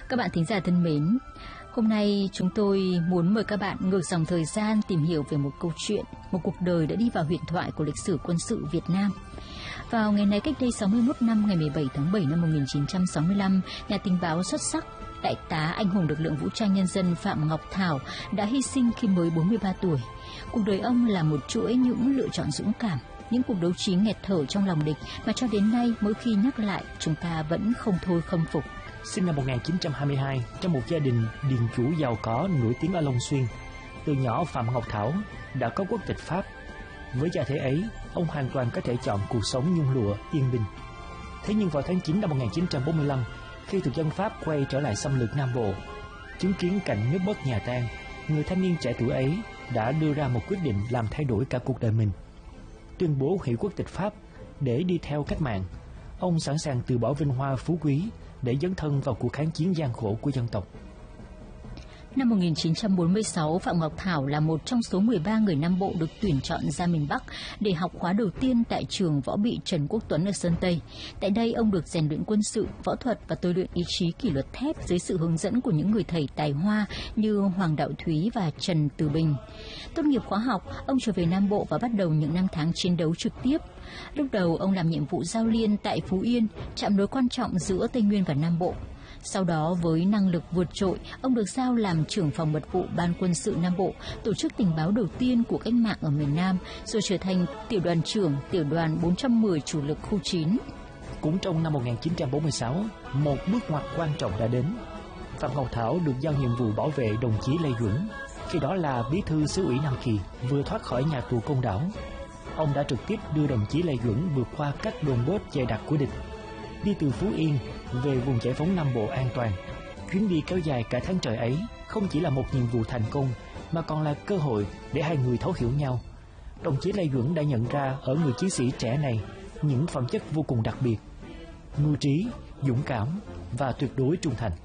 Các bạn thính giả thân mến, hôm nay chúng tôi muốn mời các bạn ngược dòng thời gian tìm hiểu về một câu chuyện, một cuộc đời đã đi vào huyền thoại của lịch sử quân sự Việt Nam. Vào ngày này cách đây 61 năm, ngày 17 tháng 7 năm 1965, nhà tình báo xuất sắc, đại tá anh hùng lực lượng vũ trang nhân dân Phạm Ngọc Thảo đã hy sinh khi mới 43 tuổi. Cuộc đời ông là một chuỗi những lựa chọn dũng cảm, những cuộc đấu trí nghẹt thở trong lòng địch mà cho đến nay mỗi khi nhắc lại chúng ta vẫn không thôi khâm phục. Sinh năm 1922 trong một gia đình điền chủ giàu có nổi tiếng ở Long Xuyên, từ nhỏ Phạm Ngọc Thảo đã có quốc tịch Pháp. Với gia thế ấy, ông hoàn toàn có thể chọn cuộc sống nhung lụa, yên bình. Thế nhưng vào tháng 9 năm 1945, khi thực dân Pháp quay trở lại xâm lược Nam Bộ, chứng kiến cảnh nước mất nhà tan, người thanh niên trẻ tuổi ấy đã đưa ra một quyết định làm thay đổi cả cuộc đời mình. Tuyên bố hủy quốc tịch Pháp để đi theo cách mạng, ông sẵn sàng từ bỏ vinh hoa phú quý để dấn thân vào cuộc kháng chiến gian khổ của dân tộc. Năm 1946, Phạm Ngọc Thảo là một trong số 13 người Nam Bộ được tuyển chọn ra miền Bắc để học khóa đầu tiên tại trường võ bị Trần Quốc Tuấn ở Sơn Tây. Tại đây, ông được rèn luyện quân sự, võ thuật và tôi luyện ý chí kỷ luật thép dưới sự hướng dẫn của những người thầy tài hoa như Hoàng Đạo Thúy và Trần Từ Bình. Tốt nghiệp khóa học, ông trở về Nam Bộ và bắt đầu những năm tháng chiến đấu trực tiếp. Lúc đầu, ông làm nhiệm vụ giao liên tại Phú Yên, trạm nối quan trọng giữa Tây Nguyên và Nam Bộ. Sau đó, với năng lực vượt trội, ông được giao làm trưởng phòng mật vụ Ban Quân sự Nam Bộ, tổ chức tình báo đầu tiên của cách mạng ở miền Nam, rồi trở thành tiểu đoàn trưởng tiểu đoàn 410 chủ lực khu 9. Cũng trong năm 1946, một bước ngoặt quan trọng đã đến. Phạm Ngọc Thảo được giao nhiệm vụ bảo vệ đồng chí Lê Duẩn, khi đó là bí thư xứ ủy Nam Kỳ, vừa thoát khỏi nhà tù Côn Đảo. Ông đã trực tiếp đưa đồng chí Lê Duẩn vượt qua các đồn bốt dày đặc của địch, đi từ Phú Yên về vùng giải phóng Nam Bộ an toàn. Chuyến đi kéo dài cả tháng trời ấy không chỉ là một nhiệm vụ thành công mà còn là cơ hội để hai người thấu hiểu nhau. Đồng chí Lê Duẩn đã nhận ra ở người chiến sĩ trẻ này những phẩm chất vô cùng đặc biệt: mưu trí, dũng cảm và tuyệt đối trung thành.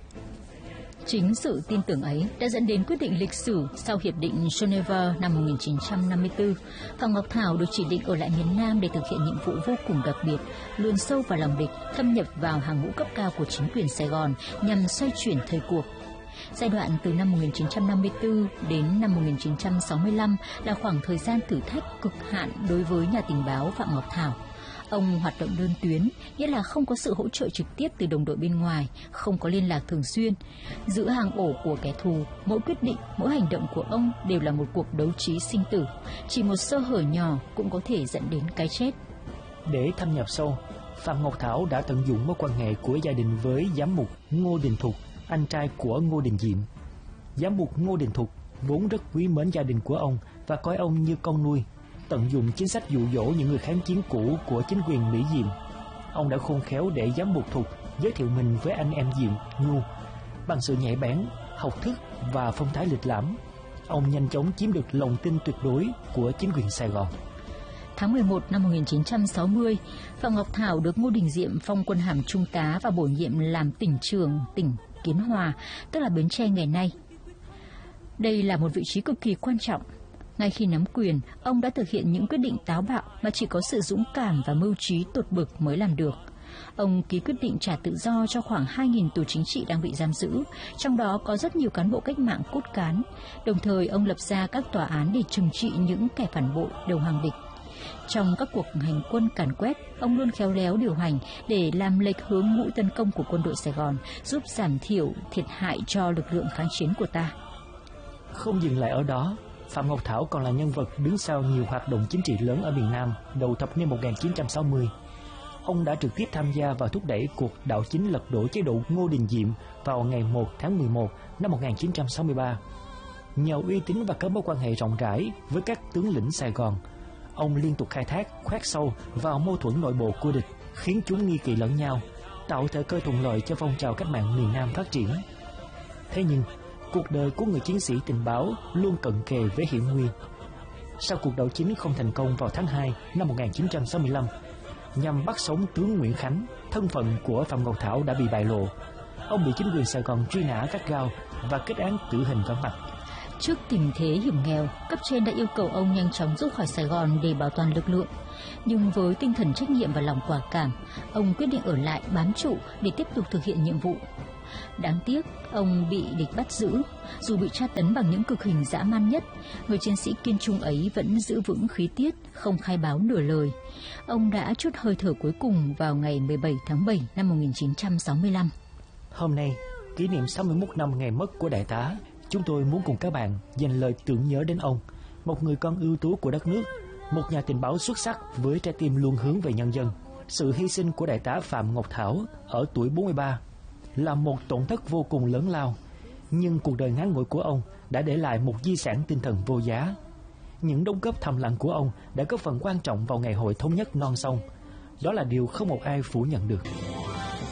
Chính sự tin tưởng ấy đã dẫn đến quyết định lịch sử sau Hiệp định Geneva năm 1954. Phạm Ngọc Thảo được chỉ định ở lại miền Nam để thực hiện nhiệm vụ vô cùng đặc biệt, luồn sâu vào lòng địch, thâm nhập vào hàng ngũ cấp cao của chính quyền Sài Gòn nhằm xoay chuyển thời cuộc. Giai đoạn từ năm 1954 đến năm 1965 là khoảng thời gian thử thách cực hạn đối với nhà tình báo Phạm Ngọc Thảo. Ông hoạt động đơn tuyến, nghĩa là không có sự hỗ trợ trực tiếp từ đồng đội bên ngoài, không có liên lạc thường xuyên. Giữa hàng ổ của kẻ thù, mỗi quyết định, mỗi hành động của ông đều là một cuộc đấu trí sinh tử. Chỉ một sơ hở nhỏ cũng có thể dẫn đến cái chết. Để thâm nhập sâu, Phạm Ngọc Thảo đã tận dụng mối quan hệ của gia đình với giám mục Ngô Đình Thục, anh trai của Ngô Đình Diệm. Giám mục Ngô Đình Thục vốn rất quý mến gia đình của ông và coi ông như con nuôi. Tận dụng chính sách dụ dỗ những người kháng chiến cũ của chính quyền Mỹ Diệm, ông đã khôn khéo để giám mục Thục giới thiệu mình với anh em Diệm, Nhu. Bằng sự nhạy bén, học thức và phong thái lịch lãm, ông nhanh chóng chiếm được lòng tin tuyệt đối của chính quyền Sài Gòn. Tháng 11 năm 1960, Phạm Ngọc Thảo được Ngô Đình Diệm phong quân hàm trung tá và bổ nhiệm làm tỉnh trưởng tỉnh Kiến Hòa, tức là Bến Tre ngày nay. Đây là một vị trí cực kỳ quan trọng. Ngay khi nắm quyền, ông đã thực hiện những quyết định táo bạo mà chỉ có sự dũng cảm và mưu trí tột bực mới làm được. Ông ký quyết định trả tự do cho khoảng 2.000 tù chính trị đang bị giam giữ, trong đó có rất nhiều cán bộ cách mạng cốt cán. Đồng thời, ông lập ra các tòa án để trừng trị những kẻ phản bội đầu hàng địch. Trong các cuộc hành quân càn quét, ông luôn khéo léo điều hành để làm lệch hướng mũi tấn công của quân đội Sài Gòn, giúp giảm thiểu thiệt hại cho lực lượng kháng chiến của ta. Không dừng lại ở đó, Phạm Ngọc Thảo còn là nhân vật đứng sau nhiều hoạt động chính trị lớn ở miền Nam đầu thập niên 1960. Ông đã trực tiếp tham gia và thúc đẩy cuộc đảo chính lật đổ chế độ Ngô Đình Diệm vào ngày 1 tháng 11 năm 1963. Nhờ uy tín và các mối quan hệ rộng rãi với các tướng lĩnh Sài Gòn, ông liên tục khai thác, khoét sâu vào mâu thuẫn nội bộ của địch, khiến chúng nghi kỵ lẫn nhau, tạo thời cơ thuận lợi cho phong trào cách mạng miền Nam phát triển. Thế nhưng, cuộc đời của người chiến sĩ tình báo luôn cận kề với hiểm nguy. Sau cuộc đảo chính không thành công vào tháng 2 năm 1965, nhằm bắt sống tướng Nguyễn Khánh, thân phận của Phạm Ngọc Thảo đã bị bại lộ. Ông bị chính quyền Sài Gòn truy nã gắt gao và kết án tử hình vắng mặt. Trước tình thế hiểm nghèo, cấp trên đã yêu cầu ông nhanh chóng rút khỏi Sài Gòn để bảo toàn lực lượng. Nhưng với tinh thần trách nhiệm và lòng quả cảm, ông quyết định ở lại bám trụ để tiếp tục thực hiện nhiệm vụ. Đáng tiếc, ông bị địch bắt giữ. Dù bị tra tấn bằng những cực hình dã man nhất, người chiến sĩ kiên trung ấy vẫn giữ vững khí tiết, không khai báo nửa lời. Ông đã trút hơi thở cuối cùng vào ngày 17 tháng 7 năm 1965. Hôm nay, kỷ niệm 61 năm ngày mất của đại tá, chúng tôi muốn cùng các bạn dành lời tưởng nhớ đến ông, một người con ưu tú của đất nước, một nhà tình báo xuất sắc với trái tim luôn hướng về nhân dân. Sự hy sinh của đại tá Phạm Ngọc Thảo ở tuổi 43 là một tổn thất vô cùng lớn lao, nhưng cuộc đời ngắn ngủi của ông đã để lại một di sản tinh thần vô giá. Những đóng góp thầm lặng của ông đã góp phần quan trọng vào ngày hội thống nhất non sông. Đó là điều không một ai phủ nhận được.